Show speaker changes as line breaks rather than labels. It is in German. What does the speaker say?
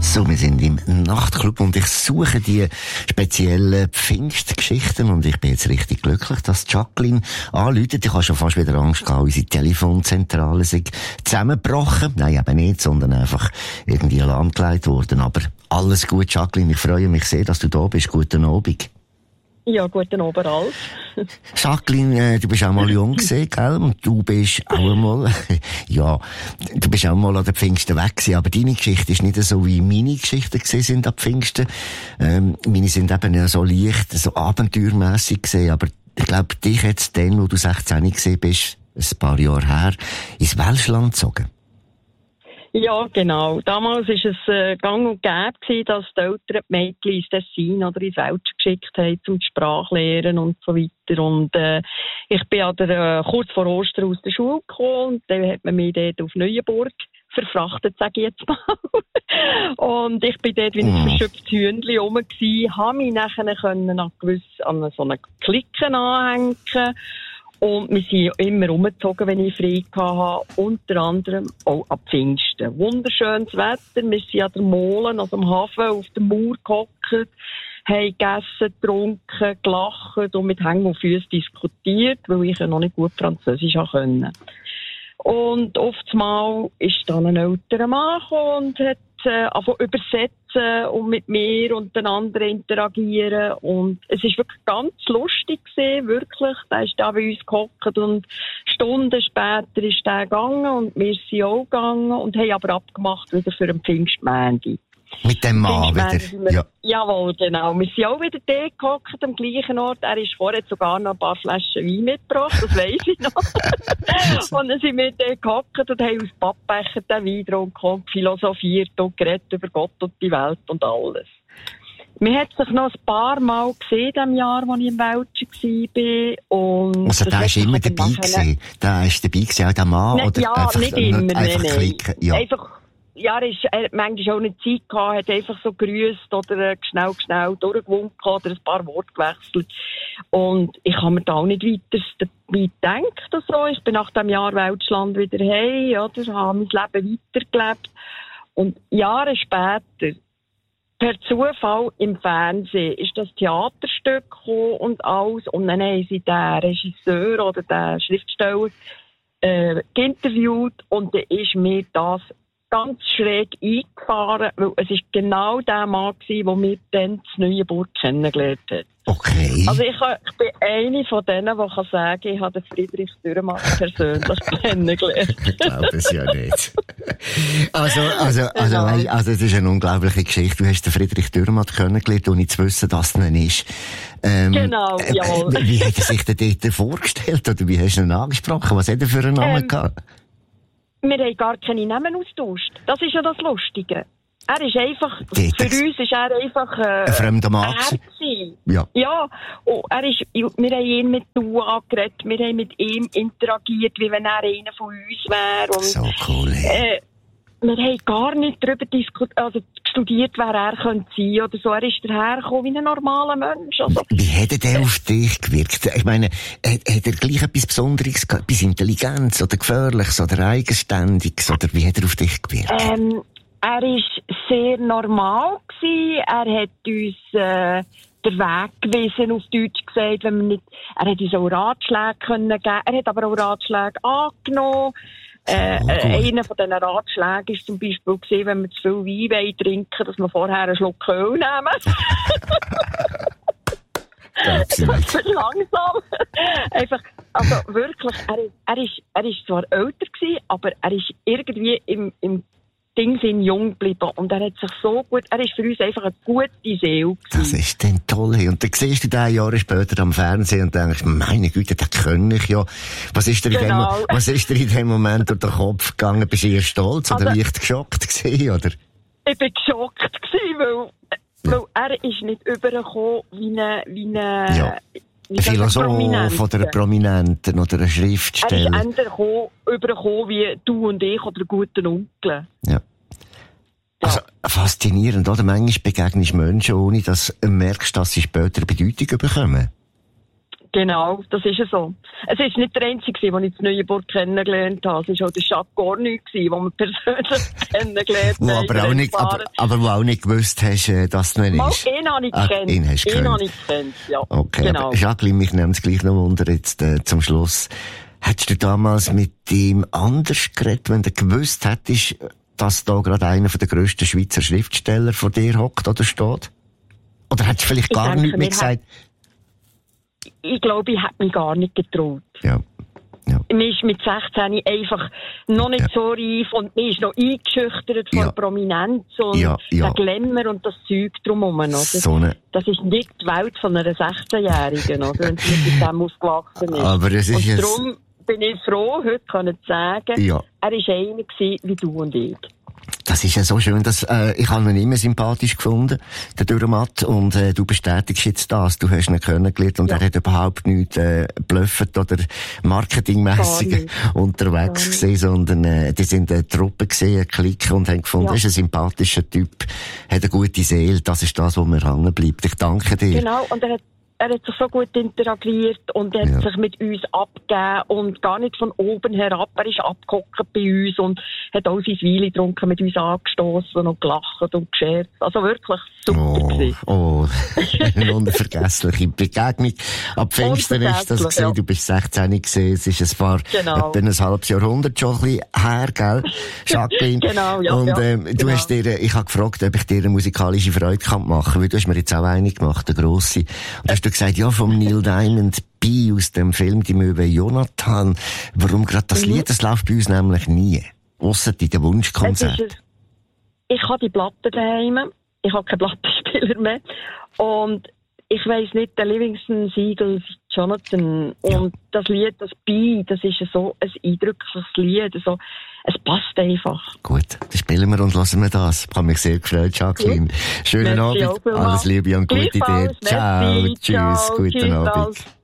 So, wir sind im Nachtclub und ich suche die speziellen Pfingstgeschichten und ich bin jetzt richtig glücklich, dass Jacqueline anruft. Ich habe schon fast wieder Angst gehabt, unsere Telefonzentrale sei zusammengebrochen. Nein, eben nicht, sondern einfach irgendwie lahmgelegt worden. Aber alles gut, Jacqueline. Ich freue mich sehr, dass du da bist. Guten Abend.
Ja, guten Abend, Ralf.
Jacqueline, du bist auch mal jung gewesen, gell? Und du bist auch einmal, ja, du bist auch mal an den Pfingsten weg gewesen, aber deine Geschichte ist nicht so wie meine Geschichten gewesen sind an Pfingsten. Meine sind eben ja so leicht, so abenteuermässig gewesen, aber ich glaube, dich jetzt dann, wo du 16 gewesen bist, ein paar Jahre her, ins Welschland gezogen.
Ja, genau. Damals war es gang und gäbe, dass die Eltern die Mädchen ins Tessin oder ins Welschen geschickt haben, zum Sprachlehren und so weiter. Und ich bin kurz vor Ostern aus der Schule gekommen und dann hat man mich dort auf Neuenburg verfrachtet, sage ich jetzt mal. Und ich bin dort wie ein verschöpftes Hühnchen rum gewesen, habe mich nachher an so eine Clique anhängen. Und wir sind immer umgezogen, wenn ich frei hatte. Unter anderem auch ab Pfingsten. Wunderschönes Wetter. Wir sind an der Molen, also am Hafen, auf der Mauer gehockt, haben gegessen, getrunken, gelacht und mit Hängen und Füßen diskutiert, weil ich ja noch nicht gut Französisch konnte. Und oftmals ist dann ein älterer Mann gekommen und hat übersetzen und mit mir und den anderen interagieren. Und es ist wirklich ganz lustig gewesen, wirklich. Der ist da bei uns gehockt und Stunden später ist der gegangen und wir sind auch gegangen und haben aber abgemacht wieder für den Pfingstmontag.
Mit dem Mann wieder?
Ja. Jawohl, genau. Wir sind auch wieder dort gehockt, am gleichen Ort. Er ist vorher sogar noch ein paar Flaschen Wein mitgebracht, das weiss ich noch. Und dann sind wir dort gehockt und haben aus Pappbecher den Wein getrunken und philosophiert und geredet über Gott und die Welt und alles. Man hat sich noch ein paar Mal gesehen, in dem Jahr, als ich im Welschen war. Und
also, der ist immer dabei gewesen? Der ist dabei gewesen, auch der Mann?
Ne,
oder
ja,
einfach,
nicht immer,
einfach
nein.
klicken? Ja.
Einfach, ja, er hat manchmal auch nicht Zeit gehabt, hat einfach so gegrüßt oder schnell durchgewunken oder ein paar Worte gewechselt. Und ich habe mir da auch nicht weiter dabei gedacht oder so. Ich bin nach dem Jahr Welschland wieder heim, oder, habe mein Leben weitergelebt. Und Jahre später, per Zufall im Fernsehen, ist das Theaterstück gekommen und alles. Und dann haben sie den Regisseur oder den Schriftsteller interviewt und dann ist mir das ganz schräg eingefahren, weil es ist genau der Mann gewesen, der mir dann in Neuenburg kennengelernt hat.
Okay.
Also ich bin eine von denen, die kann sagen, ich habe den Friedrich Dürrenmatt persönlich kennengelernt.
Ich glaube es ja nicht. Also, es ist eine unglaubliche Geschichte. Du hast den Friedrich Dürrenmatt kennengelernt, ohne zu wissen, dass er ist.
Genau, jawohl.
Wie hat er sich denn dort vorgestellt? Oder wie hast du ihn angesprochen? Was hat er für einen Namen gehabt?
Wir haben gar keine Namen austauscht. Das ist ja das Lustige. Er ist einfach, für uns ist er einfach,
ein fremder Mann.
Ja. Ja. Und wir haben ihn mit du angeredet, wir haben mit ihm interagiert, wie wenn er einer von uns wäre. Und,
so cool, ey.
Wir haben gar nicht darüber studiert, wer er könnte sein oder so. Er ist dahergekommen wie ein normaler Mensch. Also,
wie hat er denn auf dich gewirkt? Ich meine, hat er gleich etwas Besonderes gehabt, etwas Intelligenz oder Gefährliches oder Eigenständiges? Oder wie hat er auf dich gewirkt?
Er war sehr normal gewesen. Er hat uns den Weg gewiesen, auf Deutsch gesagt, wenn man nicht, er hat uns auch Ratschläge können geben. Er hat aber auch Ratschläge angenommen. Einer von diesen Ratschlägen war zum Beispiel gewesen, wenn wir zu viel Wein trinken, dass wir vorher einen Schluck Öl nehmen. Das ist langsam. Einfach, also wirklich, er ist zwar älter gewesen, aber er ist irgendwie im Sinn jung geblieben. Und er hat sich so gut, er ist für uns einfach eine gute Seele gewesen.
Das ist dann toll. Und dann siehst du den Jahre später am Fernsehen und denkst, meine Güte, den kann ich ja. Was ist dir in dem Moment durch den Kopf gegangen? Bist du eher stolz oder leicht geschockt gewesen, oder?
Ich bin geschockt gewesen, weil er ist nicht übergekommen wie eine
ein Philosoph oder ein Prominenten oder ein Schriftsteller.
Er ist eher übergekommen wie du und ich oder ein guter Onkel.
Ja. Also, faszinierend, oder? Manchmal begegnest du Menschen, ohne dass du merkst, dass sie später Bedeutung bekommen.
Genau, das ist es so. Es ist nicht der einzige, den ich in Neuenburg kennengelernt habe. Es war auch der Jacques Gorny, den wir persönlich kennengelernt haben.
Aber wo auch nicht gewusst hast, dass du ihn ist.
Ihn habe ich gekannt.
Ihn hast du
gekannt, ja.
Okay,
genau.
Jacqueline, mich nimmt es gleich noch Wunder jetzt zum Schluss. Hättest du damals mit ihm anders geredet, wenn du gewusst hättest, dass da gerade einer der grössten Schweizer Schriftsteller vor dir hockt oder steht? Oder hättest du vielleicht gar nichts mehr gesagt?
Ich glaube, ich hätte mich gar nicht getraut.
Ja.
Mir ist mit 16 einfach noch nicht so reif und mir ist noch eingeschüchtert von Prominenz und der Glamour und das Zeug drumherum. Das ist nicht die Welt von einer 16-Jährigen, oder, wenn sie mit dem aufgewachsen ist.
Aber es ist
und darum bin ich froh, heute können zu sagen, er war einer wie du und ich.
Das ist ja so schön, dass ich habe ihn immer sympathisch gefunden, der Dürrematt, und du bestätigst jetzt das. Du hast ihn kennengelernt und er hat überhaupt nichts blöffet oder marketingmässig unterwegs gesehen, sondern die sind eine Truppe gesehen, eine Clique, und haben gefunden, er ist ein sympathischer Typ, hat eine gute Seele, das ist das, wo mir hängen bleibt. Ich danke dir.
Genau, und er hat sich so gut interagiert und er hat sich mit uns abgegeben und gar nicht von oben herab. Er ist abgehockt bei uns und hat auch sein Wein getrunken, mit uns angestoßen und gelacht und gescherzt. Also wirklich super gewesen.
Eine unvergessliche Begegnung. Ab Pfingsten ist das gesehen. Du bist 16 gesehen. Es ist etwa ein halbes Jahrhundert schon ein bisschen her, gell, Jacqueline?
Genau, ja.
Und du hast dir, ich habe gefragt, ob ich dir eine musikalische Freude machen kann, weil du hast mir jetzt auch eine gemacht, eine grosse. Und hast du gesagt, ja, vom Neil Diamond B aus dem Film Die Möwe Jonathan. Warum gerade das Lied? Das läuft bei uns nämlich nie. Ausser in den Wunschkonzerten.
Ich habe die Platte daheim. Ich habe keinen Plattenspieler mehr. Und ich weiss nicht, der Livingston Seagull Jonathan. Und das Lied, das B, das ist so ein eindrückliches Lied. Also, es passt einfach.
Gut, dann spielen wir und hören wir das. Ich habe mich sehr gefreut, Jacqueline. Schönen Abend. Alles Liebe und gute dir. Ciao. Tschüss. Guten Abend.